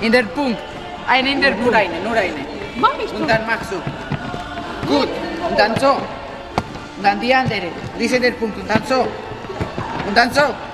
In der Punkt. Eine in der Punkt. Nur eine. Mach ich Und dann machst du. Gut. Und dann so. Und dann die andere. Diese der Punkt. Und dann so. Und dann so.